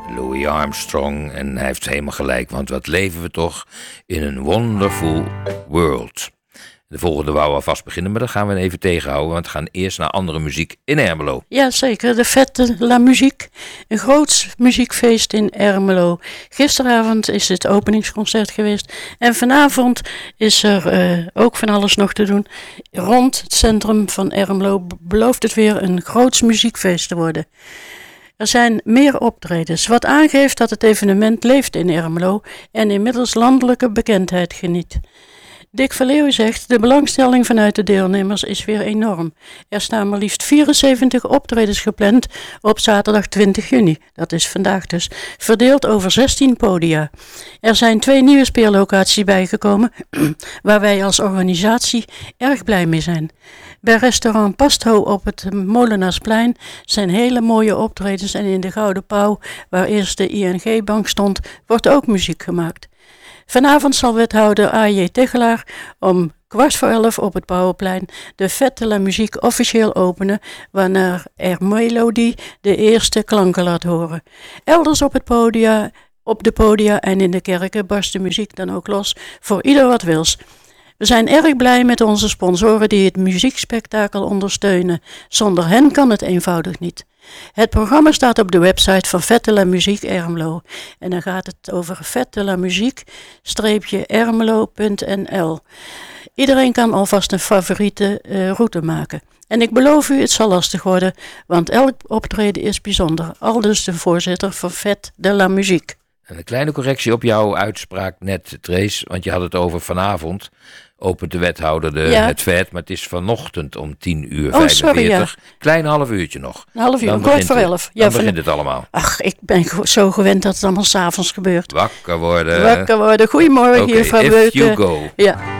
Louis Armstrong. En hij heeft helemaal gelijk, want wat leven we toch in een wonderful world. De volgende wou we alvast beginnen, maar dat gaan we even tegenhouden, want we gaan eerst naar andere muziek in Ermelo. Ja, zeker. De Fête de la Musique. Een groot muziekfeest in Ermelo. Gisteravond is het openingsconcert geweest. En vanavond is er ook van alles nog te doen. Rond het centrum van Ermelo belooft het weer een groots muziekfeest te worden. Er zijn meer optredens, wat aangeeft dat het evenement leeft in Ermelo en inmiddels landelijke bekendheid geniet. Dick Verleeuw zegt, de belangstelling vanuit de deelnemers is weer enorm. Er staan maar liefst 74 optredens gepland op zaterdag 20 juni, dat is vandaag dus, verdeeld over 16 podia. Er zijn 2 nieuwe speellocaties bijgekomen, waar wij als organisatie erg blij mee zijn. Bij restaurant Pastho op het Molenaarsplein zijn hele mooie optredens en in de Gouden Pauw, waar eerst de ING-bank stond, wordt ook muziek gemaakt. Vanavond zal wethouder A.J. Tegelaar om 11:15 op het Pauwenplein de Fête de la Musique officieel openen, waarna Ermelodie de eerste klanken laat horen. Elders op de podia en in de kerken barst de muziek dan ook los voor ieder wat wils. We zijn erg blij met onze sponsoren die het muziekspektakel ondersteunen. Zonder hen kan het eenvoudig niet. Het programma staat op de website van Fête de la Musique Ermelo. En dan gaat het over Fête de la Musique-ermelo.nl. Iedereen kan alvast een favoriete route maken. En ik beloof u, het zal lastig worden, want elk optreden is bijzonder. Aldus de voorzitter van Fête de la Musique. Een kleine correctie op jouw uitspraak net, Trace, want je had het over vanavond. Opent de wethouder het vet, maar het is vanochtend om 10:45. Sorry, ja. Klein half uurtje nog. Een half uur, Dan 11:15. Dan begint het allemaal. Ach, ik ben zo gewend dat het allemaal 's avonds gebeurt. Wakker worden. Goedemorgen, juffrouw Beuken. If you go. Ja.